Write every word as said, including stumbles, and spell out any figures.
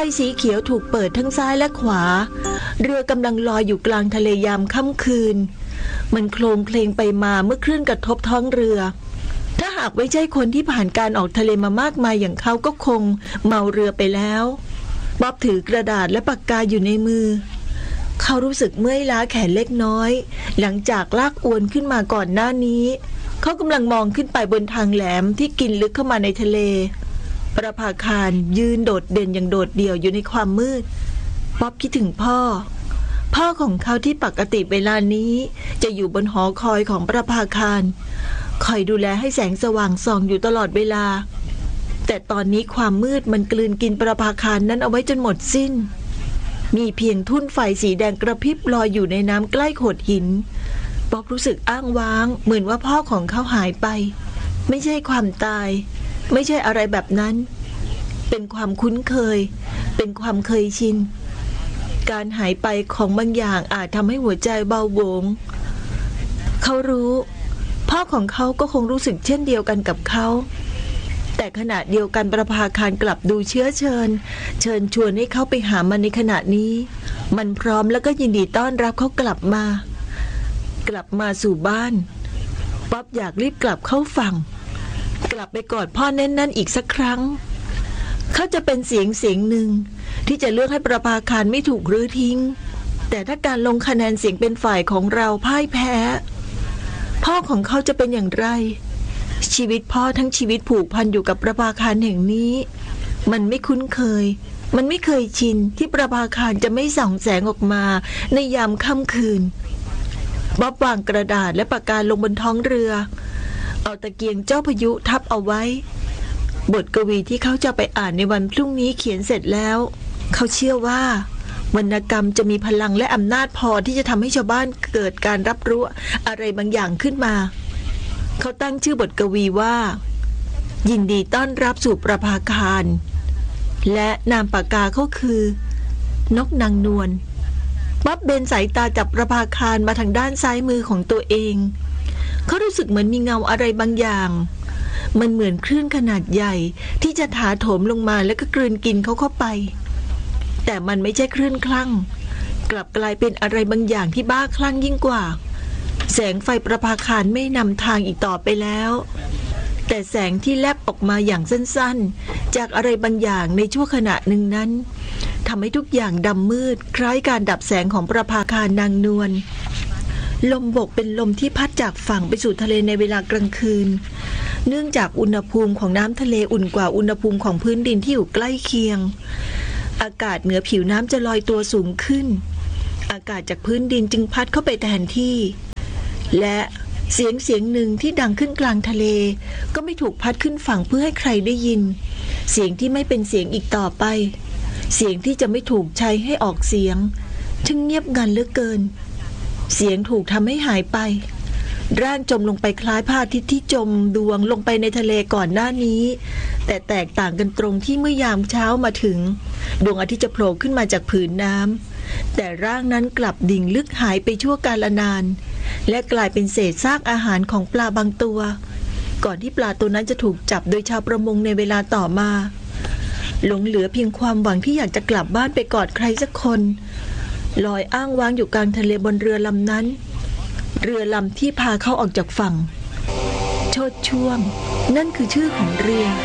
สีเขียวถูกเปิดทั้งซ้ายและขวาเรือกำลังลอยอยู่กลางทะเลยามค่ำคืนมันโคลงเคลงไปมาเมื่อคลื่นกระทบท้องเรือถ้าหากไม่ใช่คนที่ผ่านการออกทะเลมามากมายอย่างเขาก็คงเมาเรือไปแล้วบ๊อบถือกระดาษและปากกาอยู่ในมือเขารู้สึกเมื่อยล้าแขนเล็กน้อยหลังจากลากอวนขึ้นมาก่อนหน้านี้เขากำลังมองขึ้นไปบนทางแหลมที่กินลึกเข้ามาในทะเลประภาคารยืนโดดเด่นอย่างโดดเดี่ยวอยู่ในความมืดบ๊อบคิดถึงพ่อพ่อของเขาที่ปกติเวลานี้จะอยู่บนหอคอยของประภาคารคอยดูแลให้แสงสว่างส่องอยู่ตลอดเวลาแต่ตอนนี้ความมืดมันกลืนกินประภาคารนั้นเอาไว้จนหมดสิ้นมีเพียงทุ่นไฟสีแดงกระพริบลอยอยู่ในน้ำใกล้โขดหินบ๊อบรู้สึกอ้างว้างเหมือนว่าพ่อของเขาหายไปไม่ใช่ความตายไม่ใช่อะไรแบบนั้นเป็นความคุ้นเคยเป็นความเคยชินการหายไปของบางอย่างอาจทำให้หัวใจเบาโหวงเขารู้พ่อของเขาก็คงรู้สึกเช่นเดียวกันกับเขาแต่ขณะเดียวกันประภาคารกลับดูเชื้อเชิญเชิญชวนให้เขาไปหามันในขณะนี้มันพร้อมแล้วก็ยินดีต้อนรับเขากลับมากลับมาสู่บ้านป๊อบอยากรีบกลับเข้าฝั่งกลับไปกอดพ่อแน่นๆอีกสักครั้งเขาจะเป็นเสียงเสียงหนึ่งที่จะเลือกให้ประภาคารไม่ถูกรื้อทิ้งแต่ถ้าการลงคะแนนเสียงเป็นฝ่ายของเราพ่ายแพ้พ่อของเขาจะเป็นอย่างไรชีวิตพ่อทั้งชีวิตผูกพันอยู่กับประภาคารแห่งนี้มันไม่คุ้นเคยมันไม่เคยชินที่ประภาคารจะไม่ส่องแสงออกมาในยามค่ำคืนบ๊อบวางกระดาษและปากกาลงบนท้องเรือเอาตะเกียงเจ้าพายุทับเอาไว้บทกวีที่เขาจะไปอ่านในวันพรุ่งนี้เขียนเสร็จแล้วเขาเชื่อว่าวรรณกรรมจะมีพลังและอำนาจพอที่จะทำให้ชาวบ้านเกิดการรับรู้อะไรบางอย่างขึ้นมาเขาตั้งชื่อบทกวีว่ายินดีต้อนรับสู่ประภาคารและนามปากกาเขาคือนกนางนวลบ๊อบเบนสายตาจับประภาคารมาทางด้านซ้ายมือของตัวเองเขารู้สึกเหมือนมีเงาอะไรบางอย่างมันเหมือนคลื่นขนาดใหญ่ที่จะถาโถมลงมาแล้วก็กลืนกินเขาเข้าไปแต่มันไม่ใช่คลื่นคลั่งกลับกลายเป็นอะไรบางอย่างที่บ้าคลั่งยิ่งกว่าแสงไฟประภาคารไม่นำทางอีกต่อไปแล้วแต่แสงที่แลบออกมาอย่างสั้นๆจากอะไรบางอย่างในชั่วขณะหนึ่งนั้นทำให้ทุกอย่างดำมืดคล้ายการดับแสงของประภาคารนางนวลลมบกเป็นลมที่พัดจากฝั่งไปสู่ทะเลในเวลากลางคืนเนื่องจากอุณหภูมิของน้ำทะเลอุ่นกว่าอุณหภูมิของพื้นดินที่อยู่ใกล้เคียงอากาศเหนือผิวน้ำจะลอยตัวสูงขึ้นอากาศจากพื้นดินจึงพัดเข้าไปแทนที่และเสียงเสียงหนึ่งที่ดังขึ้นกลางทะเลก็ไม่ถูกพัดขึ้นฝั่งเพื่อให้ใครได้ยินเสียงที่ไม่เป็นเสียงอีกต่อไปเสียงที่จะไม่ถูกใช้ให้ออกเสียงทึ่งเงียบงันเหลือเกินเสียงถูกทำให้หายไปร่างจมลงไปคล้ายพระอาทิตย์ที่จมดวงลงไปในทะเลก่อนหน้านี้แต่แตกต่างกันตรงที่เมื่อยามเช้ามาถึงดวงอาทิตย์จะโผล่ขึ้นมาจากผืนน้ำแต่ร่างนั้นกลับดิ่งลึกหายไปชั่วกาลนานและกลายเป็นเศษซากอาหารของปลาบางตัวก่อนที่ปลาตัวนั้นจะถูกจับโดยชาวประมงในเวลาต่อมาหลงเหลือเพียงความหวังที่อยากจะกลับบ้านไปกอดใครสักคนลอยอ้างว้างอยู่กลางทะเลบนเรือลำนั้นเรือลำที่พาเขาออกจากฝั่งโชติช่วงนั่นคือชื่อของเรือ